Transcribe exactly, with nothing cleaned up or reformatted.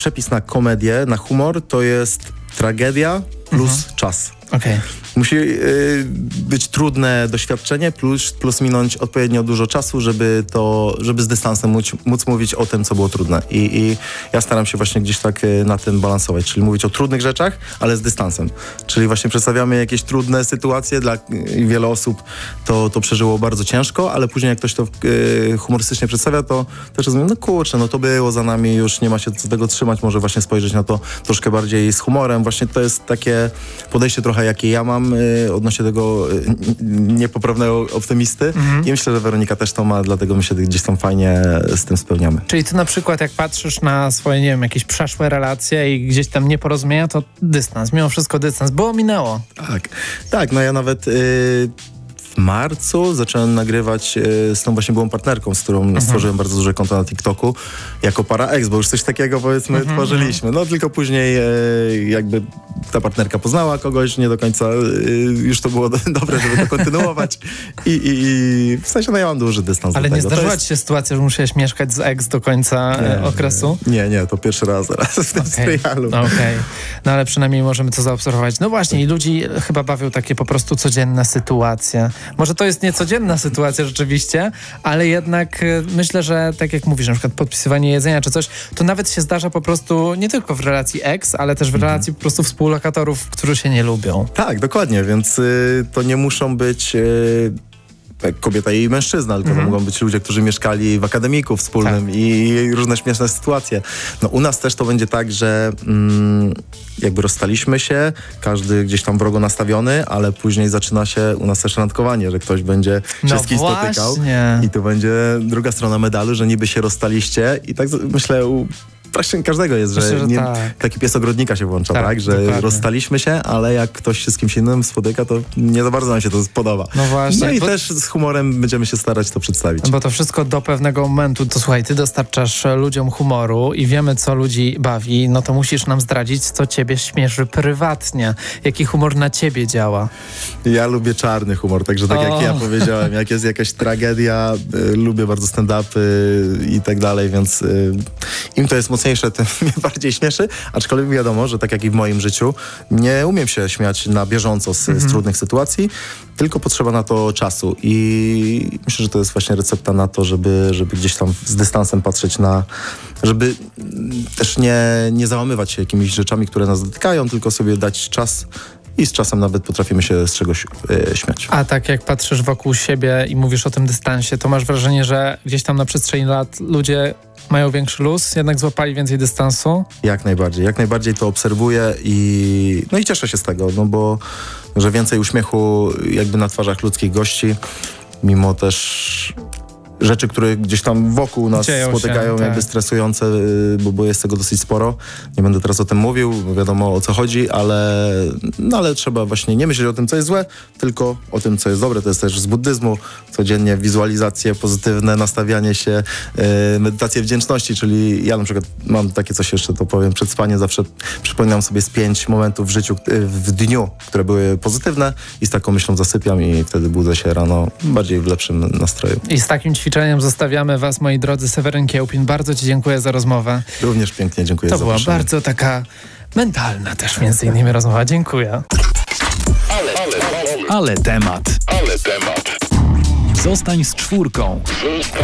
Przepis na komedię, na humor to jest tragedia plus mhm. czas. Okej. Musi y, być trudne doświadczenie plus, plus minąć odpowiednio dużo czasu, żeby to, żeby z dystansem móc, móc mówić o tym, co było trudne. I, I ja staram się właśnie gdzieś tak y, na tym balansować, czyli mówić o trudnych rzeczach, ale z dystansem. Czyli właśnie przedstawiamy jakieś trudne sytuacje, dla y, wiele osób to, to przeżyło bardzo ciężko, ale później jak ktoś to y, humorystycznie przedstawia, to też rozumiem, no kurczę, no to było za nami, już nie ma się co tego trzymać, może właśnie spojrzeć na to troszkę bardziej z humorem. Właśnie to jest takie podejście trochę, jakie ja mam y, odnośnie tego y, niepoprawnego optymisty mhm. i myślę, że Weronika też to ma, dlatego my się gdzieś tam fajnie z tym spełniamy. Czyli ty na przykład jak patrzysz na swoje, nie wiem, jakieś przeszłe relacje i gdzieś tam nieporozumienia, to dystans, mimo wszystko dystans, było, minęło. Tak, tak, no ja nawet y, w marcu zacząłem nagrywać y, z tą właśnie byłą partnerką, z którą mhm. stworzyłem bardzo duże konto na TikToku jako para ex, bo już coś takiego powiedzmy mhm. tworzyliśmy. No tylko później y, jakby ta partnerka poznała kogoś, nie do końca y, już to było do, dobre, żeby to kontynuować i, i, i w sensie no ja mam duży dystans Ale do nie tego. zdarzyła jest... ci się sytuacja, że musiałeś mieszkać z ex do końca nie, okresu? Nie, nie, to pierwszy raz raz w tym okay. serialu. Okej, okay. No ale przynajmniej możemy to zaobserwować. No właśnie i ludzi chyba bawią takie po prostu codzienne sytuacje. Może to jest niecodzienna sytuacja rzeczywiście, ale jednak myślę, że tak jak mówisz, na przykład podpisywanie jedzenia czy coś, to nawet się zdarza po prostu nie tylko w relacji ex, ale też w mhm. relacji po prostu współlokatorów, którzy się nie lubią. Tak, dokładnie, więc y, to nie muszą być... Y, kobieta i mężczyzna, tylko mhm. to mogą być ludzie, którzy mieszkali w akademiku wspólnym tak. i różne śmieszne sytuacje. No u nas też to będzie tak, że mm, jakby rozstaliśmy się, każdy gdzieś tam wrogo nastawiony, ale później zaczyna się u nas też randkowanie, że ktoś będzie no wszystkich właśnie. spotykał i to będzie druga strona medalu, że niby się rozstaliście i tak myślę u Właśnie każdego jest, że, Myślę, że nie, tak. taki pies ogrodnika się włącza, tak? tak Że dokładnie. Rozstaliśmy się, ale jak ktoś się z kimś innym spotyka, to nie za bardzo nam się to spodoba. No właśnie. No i bo... też z humorem będziemy się starać to przedstawić. Bo to wszystko do pewnego momentu. To słuchaj, ty dostarczasz ludziom humoru i wiemy, co ludzi bawi, no to musisz nam zdradzić, co ciebie śmieszy prywatnie. Jaki humor na ciebie działa? Ja lubię czarny humor, także tak o. jak ja powiedziałem, jak jest jakaś tragedia, y, lubię bardzo stand-upy i tak dalej, więc y, im to jest mocniejsze, tym mnie bardziej śmieszy, aczkolwiek wiadomo, że tak jak i w moim życiu, nie umiem się śmiać na bieżąco z, mhm. z trudnych sytuacji, tylko potrzeba na to czasu i myślę, że to jest właśnie recepta na to, żeby, żeby gdzieś tam z dystansem patrzeć na, żeby też nie, nie załamywać się jakimiś rzeczami, które nas dotykają, tylko sobie dać czas i z czasem nawet potrafimy się z czegoś e, śmiać. A tak jak patrzysz wokół siebie i mówisz o tym dystansie, to masz wrażenie, że gdzieś tam na przestrzeni lat ludzie mają większy luz, jednak złapali więcej dystansu? Jak najbardziej. Jak najbardziej to obserwuję i no i cieszę się z tego, no bo że więcej uśmiechu jakby na twarzach ludzkich gości, mimo też rzeczy, które gdzieś tam wokół nas Dzieją spotykają, się, jakby tak. stresujące, bo, bo jest tego dosyć sporo. Nie będę teraz o tym mówił, bo wiadomo o co chodzi, ale, no, ale trzeba właśnie nie myśleć o tym, co jest złe, tylko o tym, co jest dobre. To jest też z buddyzmu. Codziennie wizualizacje pozytywne, nastawianie się, yy, medytację wdzięczności, czyli ja na przykład mam takie coś jeszcze, to powiem, przed spaniem zawsze przypominam sobie z pięć momentów w życiu, w dniu, które były pozytywne i z taką myślą zasypiam i wtedy budzę się rano bardziej w lepszym nastroju. I z takim ćwiczeniem zostawiamy was, moi drodzy. Seweryn Kiełpin, bardzo ci dziękuję za rozmowę. Również pięknie dziękuję to za była zaproszenie. bardzo taka mentalna też między innymi rozmowa. Dziękuję. Ale, ale, ale, ale temat. Ale temat. Zostań z czwórką.